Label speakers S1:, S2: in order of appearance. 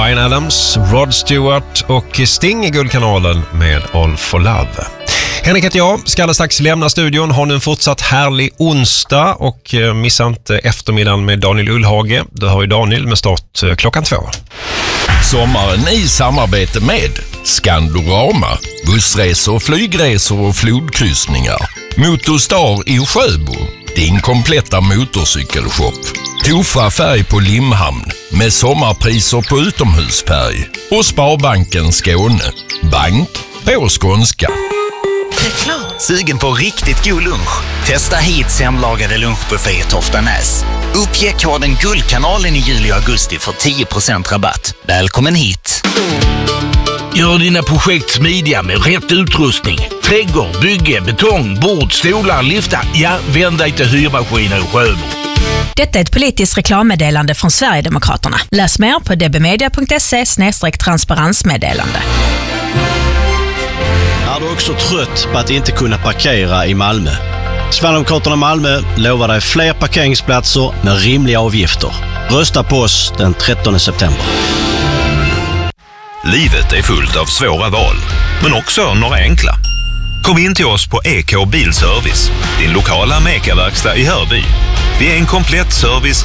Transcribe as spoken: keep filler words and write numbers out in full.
S1: Bryan Adams, Rod Stewart och Sting i Guldkanalen med All for Love. Henrik heter jag, ska alldeles strax lämna studion. Har nu en fortsatt härlig onsdag och missa inte eftermiddagen med Daniel Ullhage. Du har ju Daniel med start klockan två.
S2: Sommaren i samarbete med Skandorama, bussresor, flygresor och flodkryssningar. Motorstar i Sjöbo, din kompletta motorcykelshop. Tofa färg på Limhamn med sommarpriser på utomhusfärg. Och Sparbanken Skåne, bank på skånska.
S3: Reklam. Sugen på riktigt god lunch? Testa hit hemlagade lunchbuffé i Toftanäs. Uppge koden Guldkanalen i juli och augusti för tio procent rabatt. Välkommen hit!
S4: Gör dina projekt smidiga med rätt utrustning. Trädgård, bygge, betong, bord, stolar, liftar. Ja, vänd dig till Hyrmaskiner och Sjöbo.
S5: Detta är ett politiskt reklammeddelande från Sverigedemokraterna. Läs mer på dbmedia punkt se slash transparensmeddelande.
S6: Är du också trött på att inte kunna parkera i Malmö? Sverigedemokraterna Malmö lovar dig fler parkeringsplatser med rimliga avgifter. Rösta på oss den trettonde september.
S7: Livet är fullt av svåra val, men också några enkla. Kom in till oss på E K Bilservice, din lokala Meka-verkstad i Hörby. Vi är en komplett service